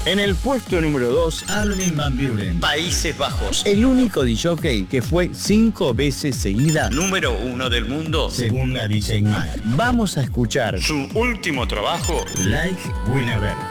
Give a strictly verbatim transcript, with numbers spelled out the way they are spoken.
En el puesto número dos, Armin van Buuren, Países Bajos. El único disjockey que fue cinco veces seguida número uno del mundo, según la D J Mag. Vamos a escuchar su último trabajo, Like Winnever.